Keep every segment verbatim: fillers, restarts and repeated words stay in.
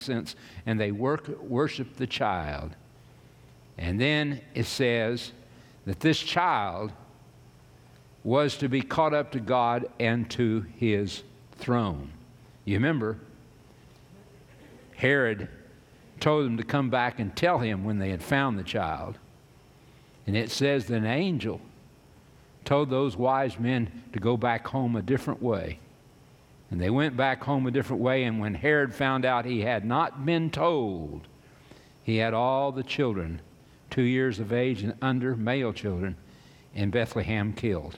and they work, worshiped the child. And then it says that this child was to be caught up to God and to his throne. You remember, Herod told them to come back and tell him when they had found the child. And it says that an angel told those wise men to go back home a different way. And they went back home a different way, and when Herod found out he had not been told, he had all the children, two years of age and under, male children, in Bethlehem killed.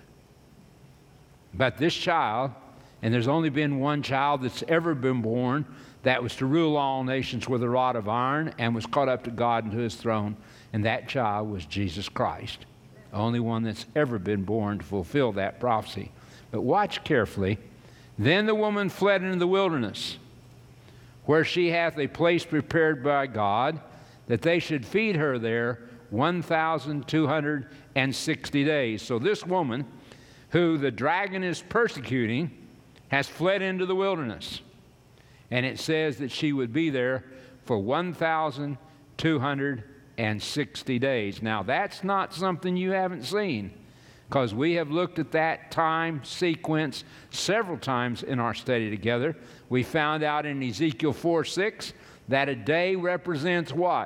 But this child, and there's only been one child that's ever been born that was to rule all nations with a rod of iron and was caught up to God and to his throne, and that child was Jesus Christ, the only one that's ever been born to fulfill that prophecy. But watch carefully. Then the woman fled into the wilderness, where she hath a place prepared by God, that they should feed her there one thousand two hundred sixty days. So this woman, who the dragon is persecuting, has fled into the wilderness. And it says that she would be there for one thousand two hundred sixty days. Now, that's not something you haven't seen, because we have looked at that time sequence several times in our study together. We found out in Ezekiel four six that a day represents what?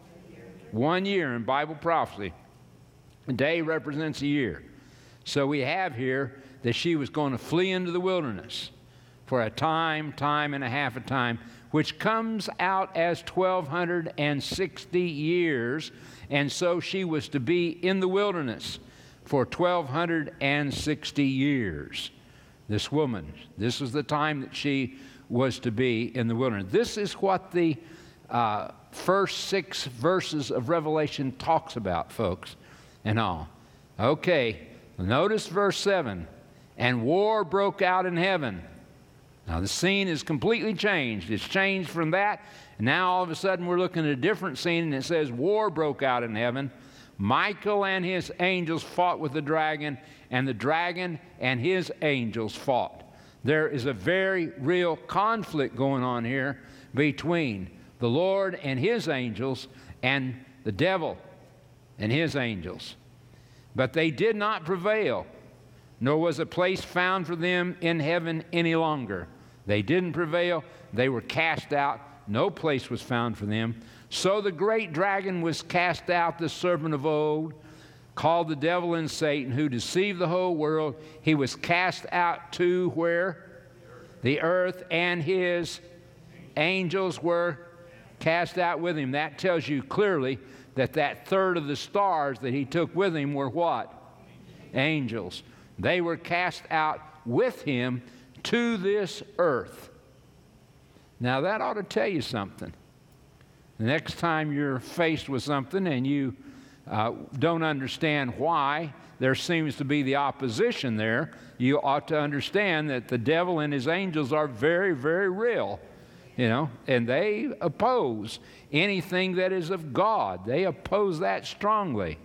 One year in Bible prophecy. A day represents a year. So we have here that she was going to flee into the wilderness for a time, time and a half a time, which comes out as twelve sixty years. And so she was to be in the wilderness for twelve sixty years. This woman, this was the time that she was to be in the wilderness. This is what the uh, first six verses of Revelation talks about, folks, and all. Okay, notice verse seven. And war broke out in heaven. Now the scene is completely changed. It's changed from that, and now all of a sudden we're looking at a different scene, and it says war broke out in heaven. Michael and his angels fought with the dragon, and the dragon and his angels fought. There is a very real conflict going on here between the Lord and his angels and the devil and his angels. But they did not prevail, nor was a place found for them in heaven any longer. They didn't prevail. They were cast out. No place was found for them. So the great dragon was cast out, the serpent of old, called the devil and Satan, who deceived the whole world. He was cast out to where? The earth, and his angels were cast out with him. That tells you clearly that that third of the stars that he took with him were what? Angels. They were cast out with him to this earth. Now that ought to tell you something. The next time you're faced with something and you uh, don't understand why there seems to be the opposition there, you ought to understand that the devil and his angels are very, very real, you know, and they oppose anything that is of God. They oppose that strongly.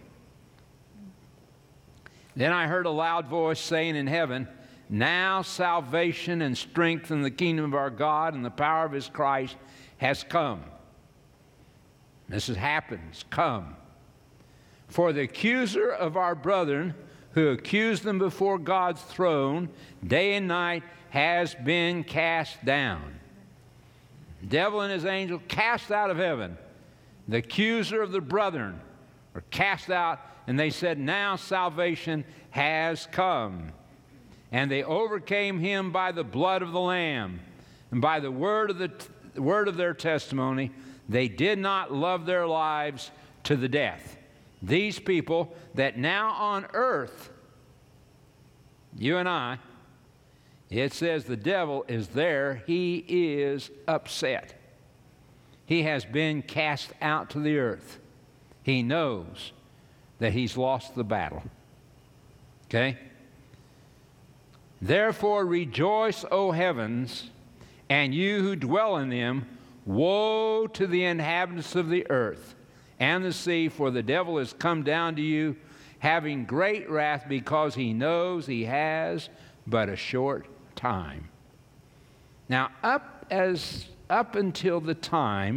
Then I heard a loud voice saying in heaven, now salvation and strength in the kingdom of our God and the power of his Christ has come. This has happened. It's come. For the accuser of our brethren, who accused them before God's throne day and night, has been cast down. The devil and his angel cast out of heaven. The accuser of the brethren were cast out, and they said, now salvation has come. And they overcame him by the blood of the Lamb and by the word of the t- word of their testimony. They did not love their lives to the death. These people that now on earth, you and I, it says the devil is there. He is upset. He has been cast out to the earth. He knows that he's lost the battle. Okay? Therefore rejoice, O heavens, and you who dwell in them. Woe to the inhabitants of the earth and the sea, for the devil has come down to you, having great wrath, because he knows he has but a short time. Now, up as up until the time